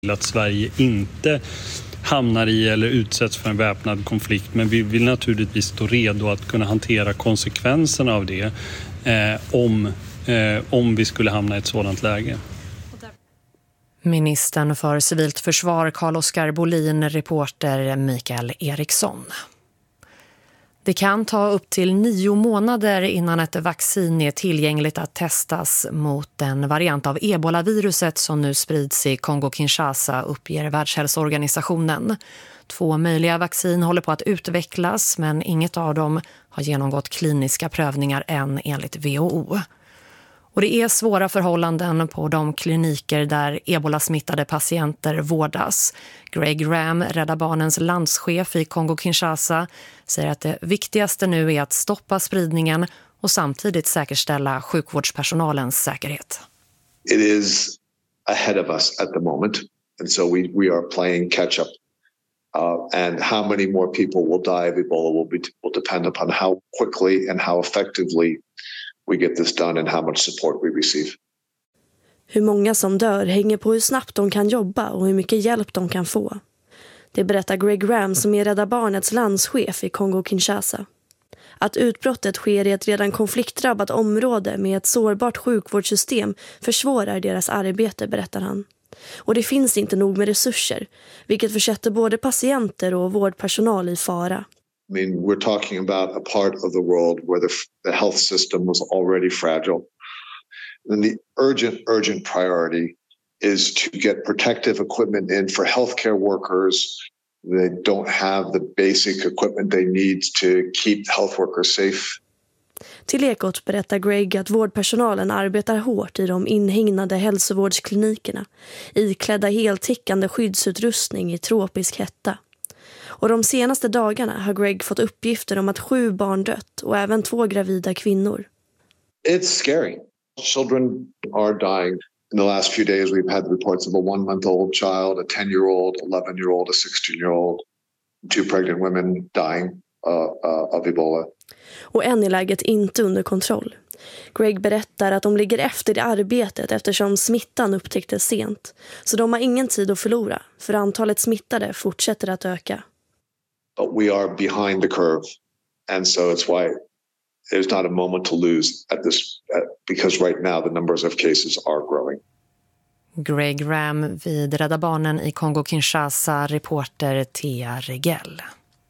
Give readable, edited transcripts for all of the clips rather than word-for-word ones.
Att Sverige inte hamnar i eller utsätts för en väpnad konflikt, men vi vill naturligtvis stå redo att kunna hantera konsekvenserna av det om vi skulle hamna i ett sådant läge. Ministern för civilt försvar Carl-Oskar Bolin, reporter Mikael Eriksson. Det kan ta upp till 9 månader innan ett vaccin är tillgängligt att testas mot den variant av ebola-viruset som nu sprids i Kongo-Kinshasa, uppger Världshälsoorganisationen. 2 möjliga vaccin håller på att utvecklas, men inget av dem har genomgått kliniska prövningar än enligt WHO. Och det är svåra förhållanden på de kliniker där ebola-smittade patienter vårdas. Greg Ram, Rädda Barnens landschef i Kongo-Kinshasa, säger att det viktigaste nu är att stoppa spridningen och samtidigt säkerställa sjukvårdspersonalens säkerhet. It is ahead of us at the moment, and so we are playing catch up. And how many more people will die of Ebola will depend upon how quickly and how effectively we get this done and how much support we receive. Hur många som dör hänger på hur snabbt de kan jobba och hur mycket hjälp de kan få. Det berättar Greg Ram som är Rädda Barnets landschef i Kongo-Kinshasa. Att utbrottet sker i ett redan konfliktdrabbat område med ett sårbart sjukvårdssystem försvårar deras arbete, berättar han. Och det finns inte nog med resurser, vilket försätter både patienter och vårdpersonal i fara. I mean, we're talking about a part of the world where the health system was already fragile. And the urgent priority is to get protective equipment in for healthcare workers. They don't have the basic equipment they need to keep health workers safe. Till Ekot berättar Greg att vårdpersonalen arbetar hårt i de inhägnade hälsovårdsklinikerna, iklädda heltäckande skyddsutrustning i tropisk hetta. Och de senaste dagarna har Greg fått uppgifter om att 7 barn dött och även 2 gravida kvinnor. It's scary. Children are dying. In the last few days we've had reports of a 1-month-old child, a 10-year-old, 11-year-old, a 16-year-old, 2 pregnant women dying of Ebola. Och än är läget inte under kontroll. Greg berättar att de ligger efter i arbetet eftersom smittan upptäcktes sent. Så de har ingen tid att förlora, för antalet smittade fortsätter att öka. But we are behind the curve, and so it's why there's not a moment to lose because right now the numbers of cases are growing. Greg Ram vid Rädda Barnen i Kongo-Kinshasa, reporter Thea Regell.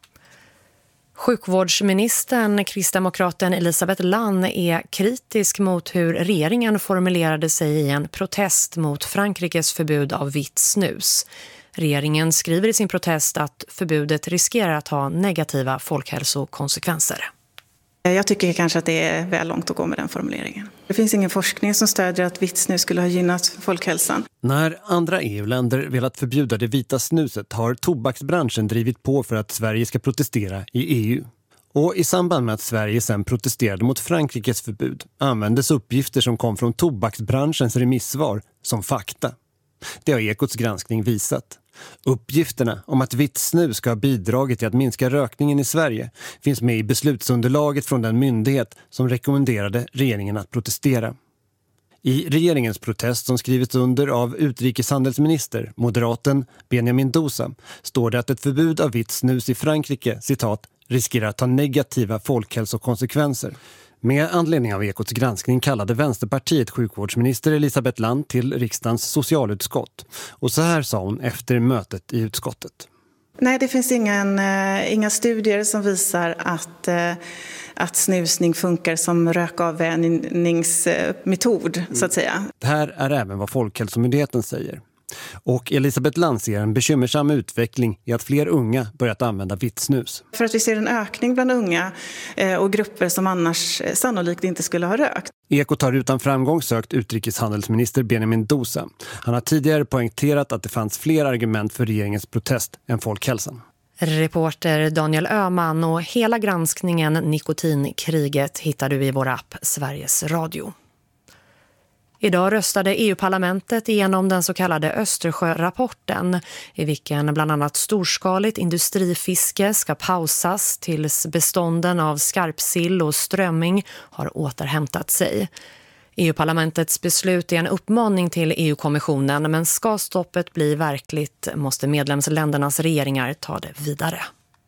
Sjukvårdsministern, kristdemokraten Elisabeth Lann, är kritisk mot hur regeringen formulerade sig i en protest mot Frankrikes förbud av vitt snus. Regeringen skriver i sin protest att förbudet riskerar att ha negativa folkhälsokonsekvenser. Jag tycker kanske att det är väl långt att gå med den formuleringen. Det finns ingen forskning som stödjer att vitt snus skulle ha gynnat folkhälsan. När andra EU-länder velat förbjuda det vita snuset har tobaksbranschen drivit på för att Sverige ska protestera i EU. Och i samband med att Sverige sedan protesterade mot Frankrikes förbud användes uppgifter som kom från tobaksbranschens remissvar som fakta. Det har Ekots granskning visat. Uppgifterna om att vitt snus ska ha bidragit till att minska rökningen i Sverige finns med i beslutsunderlaget från den myndighet som rekommenderade regeringen att protestera. I regeringens protest som skrivits under av utrikeshandelsminister, moderaten Benjamin Dousa, står det att ett förbud av vitt snus i Frankrike, citat, riskerar att ha negativa folkhälsokonsekvenser. Med anledning av Ekots granskning kallade Vänsterpartiet sjukvårdsminister Elisabeth Lann till riksdagens socialutskott. Och så här sa hon efter mötet i utskottet. Nej, det finns inga studier som visar att snusning funkar som rökavvänjningsmetod, så att säga. Det här är även vad Folkhälsomyndigheten säger. Och Elisabeth Lann ser en bekymmersam utveckling i att fler unga börjat använda vitt snus. För att vi ser en ökning bland unga och grupper som annars sannolikt inte skulle ha rökt. Ekot har utan framgång sökt utrikeshandelsminister Benjamin Dousa. Han har tidigare poängterat att det fanns fler argument för regeringens protest än folkhälsan. Reporter Daniel Öhman, och hela granskningen Nikotinkriget hittar du i vår app Sveriges Radio. Idag röstade EU-parlamentet igenom den så kallade Östersjörapporten, i vilken bland annat storskaligt industrifiske ska pausas tills bestånden av skarpsill och strömming har återhämtat sig. EU-parlamentets beslut är en uppmaning till EU-kommissionen, men ska stoppet bli verkligt måste medlemsländernas regeringar ta det vidare.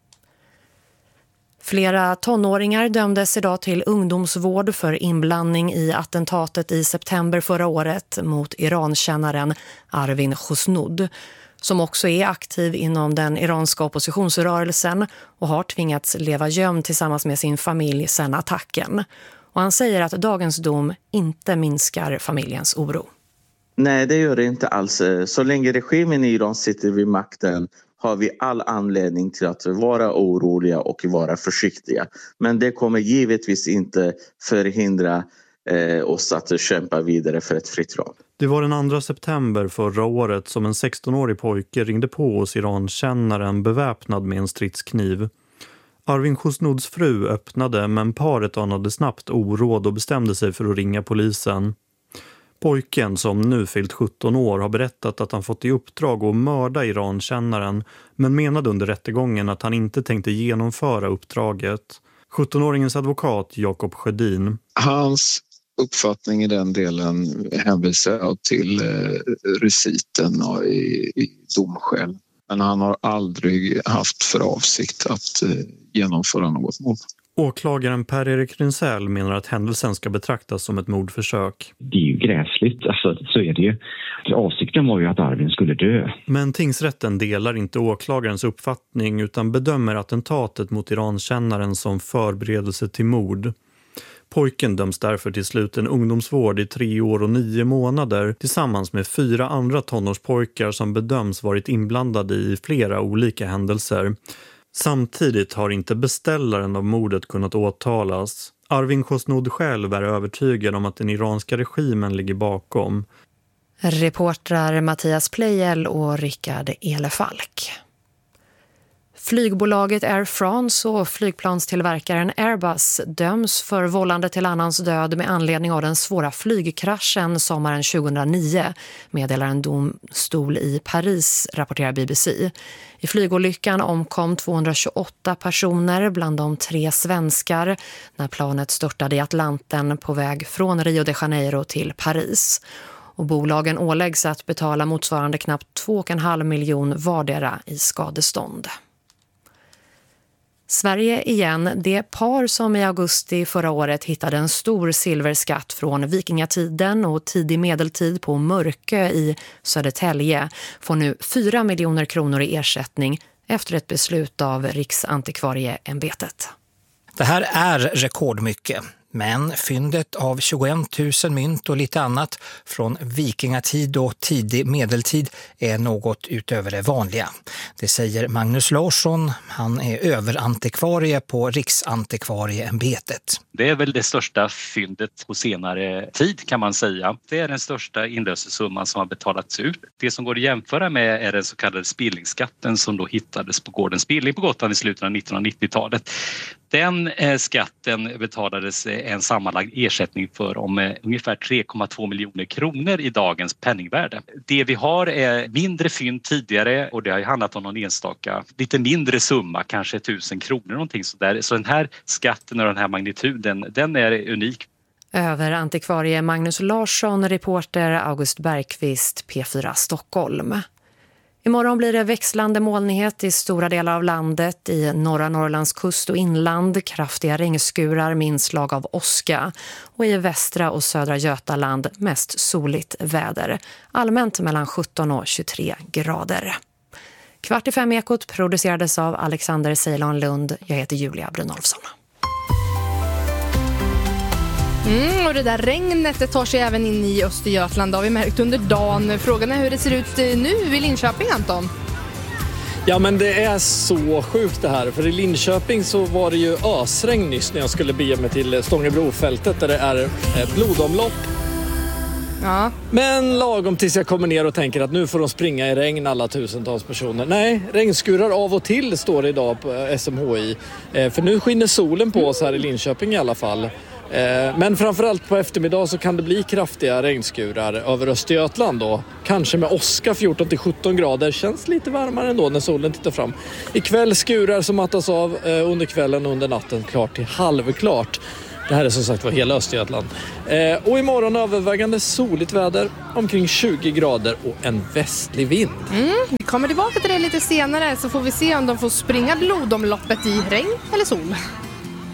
Flera tonåringar dömdes idag till ungdomsvård för inblandning i attentatet i september förra året mot Irankännaren Arvin Khosnoud, som också är aktiv inom den iranska oppositionsrörelsen och har tvingats leva gömd tillsammans med sin familj sedan attacken. Och han säger att dagens dom inte minskar familjens oro. Nej, det gör det inte alls. Så länge regimen i Iran sitter vid makten har vi all anledning till att vara oroliga och vara försiktiga. Men det kommer givetvis inte förhindra oss att kämpa vidare för ett fritt Iran. Det var den 2 september förra året som en 16-årig pojke ringde på hos Irankännaren beväpnad med en stridskniv. Arvin Khosnouds fru öppnade, men paret anade snabbt oråd och bestämde sig för att ringa polisen. Pojken, som nu fyllt 17 år, har berättat att han fått i uppdrag att mörda Irankännaren, men menade under rättegången att han inte tänkte genomföra uppdraget. 17-åringens advokat Jakob Sjödin. Hans uppfattning i den delen hänvisar jag till reciten i domskäl. Men han har aldrig haft för avsikt att genomföra något mord. Åklagaren Per-Erik Rynsell menar att händelsen ska betraktas som ett mordförsök. Det är ju gräsligt, alltså, så är det ju. Avsikten var ju att Arvin skulle dö. Men tingsrätten delar inte åklagarens uppfattning utan bedömer attentatet mot Irankännaren som förberedelse till mord. Pojken döms därför till slut en ungdomsvård i 3 år och 9 månader tillsammans med 4 andra tonårspojkar som bedöms varit inblandade i flera olika händelser. Samtidigt har inte beställaren av mordet kunnat åtalas. Arvin Khosnoud själv är övertygad om att den iranska regimen ligger bakom. Reportrar Mattias Plejel och Rickard Elefalk. Flygbolaget Air France och flygplanstillverkaren Airbus döms för vållande till annans död med anledning av den svåra flygkraschen sommaren 2009, meddelar en domstol i Paris, rapporterar BBC. I flygolyckan omkom 228 personer, bland dem 3 svenskar, när planet störtade i Atlanten på väg från Rio de Janeiro till Paris. Och bolagen åläggs att betala motsvarande knappt 2,5 miljoner vardera i skadestånd. Sverige igen, det par som i augusti förra året hittade en stor silverskatt från vikingatiden och tidig medeltid på Mörkö i Södertälje får nu 4 miljoner kronor i ersättning efter ett beslut av Riksantikvarieämbetet. Det här är rekordmycket. Men fyndet av 21 000 mynt och lite annat från vikingatid och tidig medeltid är något utöver det vanliga. Det säger Magnus Larsson, han är överantikvarie på Riksantikvarieämbetet. Det är väl det största fyndet på senare tid kan man säga. Det är den största inlösensumman som har betalats ut. Det som går att jämföra med är den så kallade spillingskatten som då hittades på gården Spilling på Gotland i slutet av 1990-talet. Den skatten betalades en sammanlagd ersättning för om ungefär 3,2 miljoner kronor i dagens penningvärde. Det vi har är mindre fynd tidigare och det har ju handlat om någon enstaka, lite mindre summa, kanske 1000 kronor någonting sådär. Så den här skatten och den här magnituden, den är unik. Överantikvarie Magnus Larsson, reporter August Bergqvist, P4 Stockholm. Imorgon blir det växlande molnighet i stora delar av landet. I norra Norrlands kust och inland kraftiga regnskurar med inslag av åska. Och i västra och södra Götaland mest soligt väder. Allmänt mellan 17 och 23 grader. 4:45 Ekot producerades av Alexander Ceylon Lund. Jag heter Julia Brynolfsson. Och det där regnet det tar sig även in i Östergötland, har vi märkt under dagen. Frågan är hur det ser ut nu i Linköping, Anton. Ja, men det är så sjukt det här. För i Linköping så var det ju ösregn nyss när jag skulle bege mig till Stångebrofältet där det är blodomlopp. Ja. Men lagom tills jag kommer ner och tänker att nu får de springa i regn alla tusentals personer. Nej, regnskurar av och till står det idag på SMHI. För nu skiner solen på oss här i Linköping i alla fall. Men framförallt på eftermiddag så kan det bli kraftiga regnskurar över Östergötland då. Kanske med åska 14-17 grader. Känns lite varmare ändå när solen tittar fram. Ikväll skurar som mattas av under kvällen och under natten klart till halvklart. Det här är som sagt var hela Östergötland. Och imorgon övervägande soligt väder, omkring 20 grader och en västlig vind. Vi kommer tillbaka till det lite senare så får vi se om de får springa blodomloppet i regn eller sol.